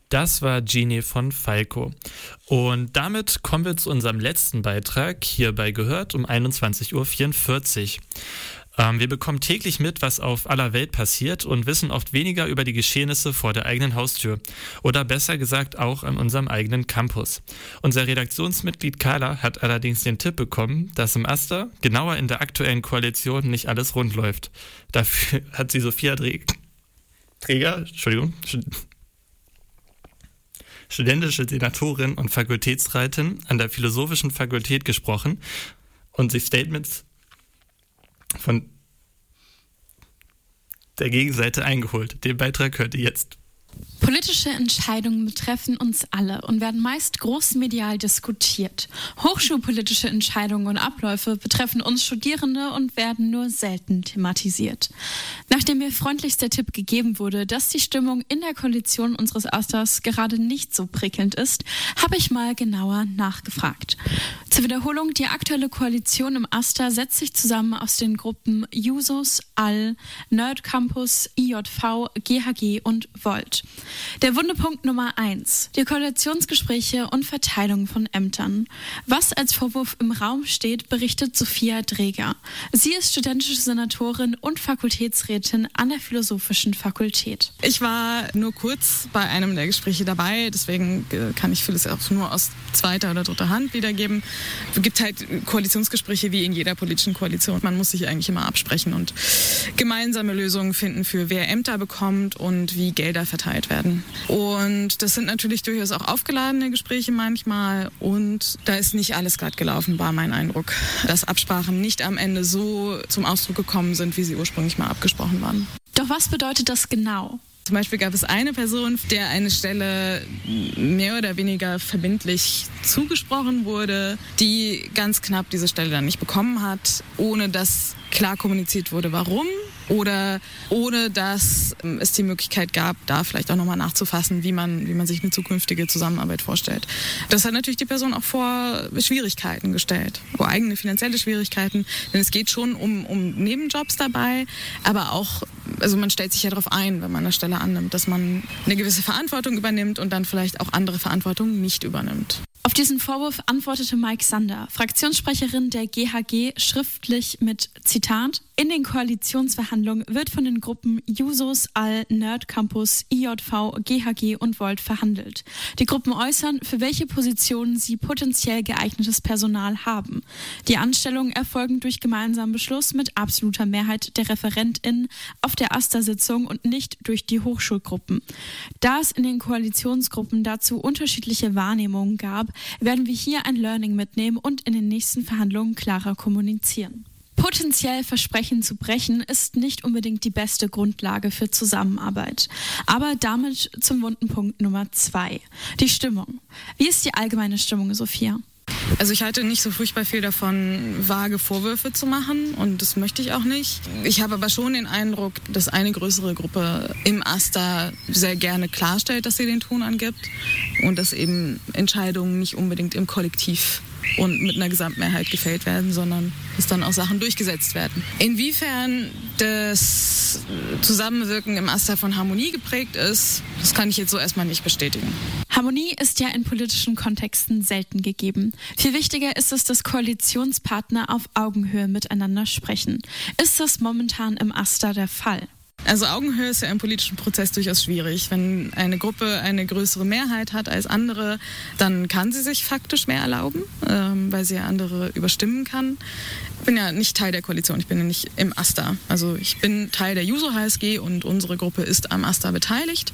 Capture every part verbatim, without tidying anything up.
Das war Genie von Falco. Und damit kommen wir zu unserem letzten Beitrag hier bei Gehört um einundzwanzig Uhr vierundvierzig. Ähm, wir bekommen täglich mit, was auf aller Welt passiert und wissen oft weniger über die Geschehnisse vor der eigenen Haustür. Oder besser gesagt auch an unserem eigenen Campus. Unser Redaktionsmitglied Carla hat allerdings den Tipp bekommen, dass im Aster, genauer in der aktuellen Koalition, nicht alles rund läuft. Dafür hat sie Sophia Dreh- Träger, Entschuldigung, studentische Senatorin und Fakultätsrätin an der Philosophischen Fakultät gesprochen und sich Statements von der Gegenseite eingeholt. Den Beitrag hört ihr jetzt. Politische Entscheidungen betreffen uns alle und werden meist großmedial diskutiert. Hochschulpolitische Entscheidungen und Abläufe betreffen uns Studierende und werden nur selten thematisiert. Nachdem mir freundlichst der Tipp gegeben wurde, dass die Stimmung in der Koalition unseres Asters gerade nicht so prickelnd ist, habe ich mal genauer nachgefragt. Zur Wiederholung, die aktuelle Koalition im Aster setzt sich zusammen aus den Gruppen Jusos, All, Nerd Campus, I J V, G H G und Volt. Der Wundepunkt Nummer eins. Die Koalitionsgespräche und Verteilung von Ämtern. Was als Vorwurf im Raum steht, berichtet Sophia Dreger. Sie ist studentische Senatorin und Fakultätsrätin an der Philosophischen Fakultät. Ich war nur kurz bei einem der Gespräche dabei, deswegen kann ich vieles auch nur aus zweiter oder dritter Hand wiedergeben. Es gibt halt Koalitionsgespräche wie in jeder politischen Koalition. Man muss sich eigentlich immer absprechen und gemeinsame Lösungen finden für wer Ämter bekommt und wie Gelder verteilt werden. Und das sind natürlich durchaus auch aufgeladene Gespräche manchmal und da ist nicht alles glatt gelaufen, war mein Eindruck. Dass Absprachen nicht am Ende so zum Ausdruck gekommen sind, wie sie ursprünglich mal abgesprochen waren. Doch was bedeutet das genau? Zum Beispiel gab es eine Person, der eine Stelle mehr oder weniger verbindlich zugesprochen wurde, die ganz knapp diese Stelle dann nicht bekommen hat, ohne dass klar kommuniziert wurde, warum. Oder ohne dass es die Möglichkeit gab, da vielleicht auch nochmal nachzufassen, wie man, wie man sich eine zukünftige Zusammenarbeit vorstellt. Das hat natürlich die Person auch vor Schwierigkeiten gestellt, vor eigene finanzielle Schwierigkeiten. Denn es geht schon um, um Nebenjobs dabei, aber auch, also man stellt sich ja darauf ein, wenn man eine Stelle annimmt, dass man eine gewisse Verantwortung übernimmt und dann vielleicht auch andere Verantwortung nicht übernimmt. Auf diesen Vorwurf antwortete Mike Sander, Fraktionssprecherin der G H G, schriftlich mit Zitat: In den Koalitionsverhandlungen wird von den Gruppen Jusos, All, Nerd Campus, I J V, G H G und Volt verhandelt. Die Gruppen äußern, für welche Positionen sie potenziell geeignetes Personal haben. Die Anstellungen erfolgen durch gemeinsamen Beschluss mit absoluter Mehrheit der ReferentInnen auf der Aster-Sitzung und nicht durch die Hochschulgruppen. Da es in den Koalitionsgruppen dazu unterschiedliche Wahrnehmungen gab, werden wir hier ein Learning mitnehmen und in den nächsten Verhandlungen klarer kommunizieren. Potenziell Versprechen zu brechen ist nicht unbedingt die beste Grundlage für Zusammenarbeit. Aber damit zum wunden Punkt Nummer zwei. Die Stimmung. Wie ist die allgemeine Stimmung, Sophia? Also ich halte nicht so furchtbar viel davon, vage Vorwürfe zu machen und das möchte ich auch nicht. Ich habe aber schon den Eindruck, dass eine größere Gruppe im Aster sehr gerne klarstellt, dass sie den Ton angibt und dass eben Entscheidungen nicht unbedingt im Kollektiv und mit einer Gesamtmehrheit gefällt werden, sondern dass dann auch Sachen durchgesetzt werden. Inwiefern das Zusammenwirken im Aster von Harmonie geprägt ist, das kann ich jetzt so erstmal nicht bestätigen. Harmonie ist ja in politischen Kontexten selten gegeben. Viel wichtiger ist es, dass Koalitionspartner auf Augenhöhe miteinander sprechen. Ist das momentan im Aster der Fall? Also Augenhöhe ist ja im politischen Prozess durchaus schwierig. Wenn eine Gruppe eine größere Mehrheit hat als andere, dann kann sie sich faktisch mehr erlauben, ähm, weil sie ja andere überstimmen kann. Ich bin ja nicht Teil der Koalition, ich bin ja nicht im Aster. Also ich bin Teil der Juso H S G und unsere Gruppe ist am Aster beteiligt.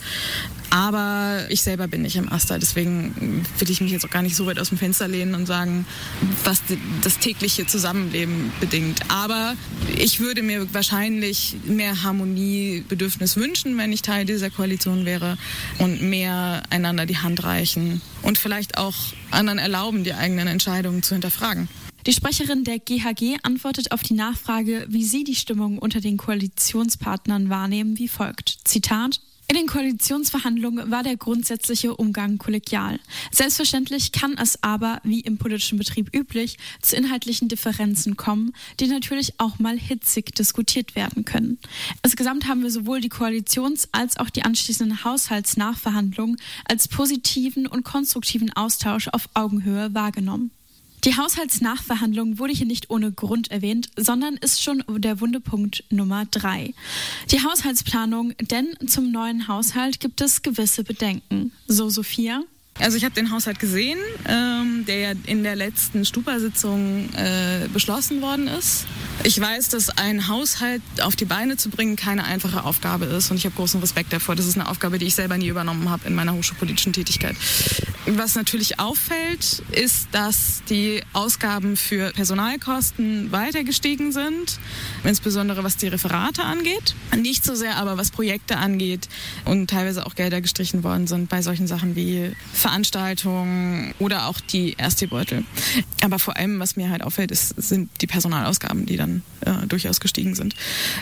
Aber ich selber bin nicht im Aster, deswegen will ich mich jetzt auch gar nicht so weit aus dem Fenster lehnen und sagen, was das tägliche Zusammenleben bedingt. Aber ich würde mir wahrscheinlich mehr Harmoniebedürfnis wünschen, wenn ich Teil dieser Koalition wäre und mehr einander die Hand reichen und vielleicht auch anderen erlauben, die eigenen Entscheidungen zu hinterfragen. Die Sprecherin der G H G antwortet auf die Nachfrage, wie sie die Stimmung unter den Koalitionspartnern wahrnehmen, wie folgt. Zitat: In den Koalitionsverhandlungen war der grundsätzliche Umgang kollegial. Selbstverständlich kann es aber, wie im politischen Betrieb üblich, zu inhaltlichen Differenzen kommen, die natürlich auch mal hitzig diskutiert werden können. Insgesamt haben wir sowohl die Koalitions- als auch die anschließenden Haushaltsnachverhandlungen als positiven und konstruktiven Austausch auf Augenhöhe wahrgenommen. Die Haushaltsnachverhandlung wurde hier nicht ohne Grund erwähnt, sondern ist schon der Wundepunkt Nummer drei. Die Haushaltsplanung, denn zum neuen Haushalt gibt es gewisse Bedenken. So, Sophia? Also ich habe den Haushalt gesehen, ähm, der ja in der letzten Stupa-Sitzung äh, beschlossen worden ist. Ich weiß, dass ein Haushalt auf die Beine zu bringen keine einfache Aufgabe ist und ich habe großen Respekt davor. Das ist eine Aufgabe, die ich selber nie übernommen habe in meiner hochschulpolitischen Tätigkeit. Was natürlich auffällt, ist, dass die Ausgaben für Personalkosten weiter gestiegen sind, insbesondere was die Referate angeht. Nicht so sehr aber was Projekte angeht und teilweise auch Gelder gestrichen worden sind bei solchen Sachen wie Veranstaltungen oder auch die Erstebeutel. Aber vor allem, was mir halt auffällt, ist, sind die Personalausgaben, die dann äh, durchaus gestiegen sind.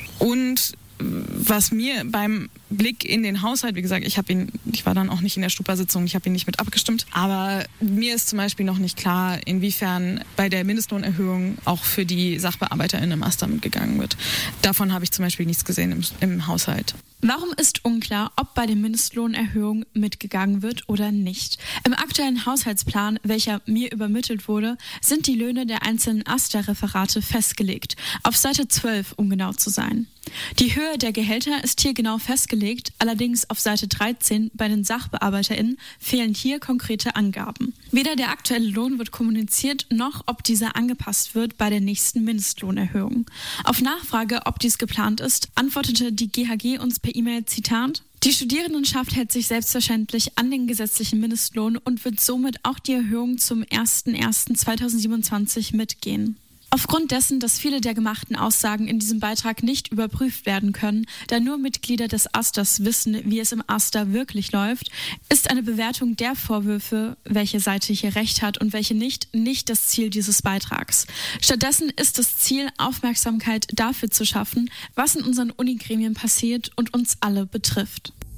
Und was mir beim Blick in den Haushalt, wie gesagt, ich habe ihn, ich war dann auch nicht in der Stupa-Sitzung, ich habe ihn nicht mit abgestimmt, aber mir ist zum Beispiel noch nicht klar, inwiefern bei der Mindestlohnerhöhung auch für die SachbearbeiterInnen im AStA mitgegangen wird. Davon habe ich zum Beispiel nichts gesehen im, im Haushalt. Warum ist unklar, ob bei der Mindestlohnerhöhung mitgegangen wird oder nicht? Im aktuellen Haushaltsplan, welcher mir übermittelt wurde, sind die Löhne der einzelnen AStA-Referate festgelegt. Auf Seite zwölf, um genau zu sein. Die Höhe der Gehälter ist hier genau festgelegt, allerdings auf Seite dreizehn bei den SachbearbeiterInnen fehlen hier konkrete Angaben. Weder der aktuelle Lohn wird kommuniziert, noch ob dieser angepasst wird bei der nächsten Mindestlohnerhöhung. Auf Nachfrage, ob dies geplant ist, antwortete die G H G uns per E-Mail, Zitat: Die Studierendenschaft hält sich selbstverständlich an den gesetzlichen Mindestlohn und wird somit auch die Erhöhung zum erster erster zweitausendsiebenundzwanzig mitgehen. Aufgrund dessen, dass viele der gemachten Aussagen in diesem Beitrag nicht überprüft werden können, da nur Mitglieder des AStAs wissen, wie es im AStA wirklich läuft, ist eine Bewertung der Vorwürfe, welche Seite hier recht hat und welche nicht, nicht das Ziel dieses Beitrags. Stattdessen ist das Ziel, Aufmerksamkeit dafür zu schaffen, was in unseren Unigremien passiert und uns alle betrifft.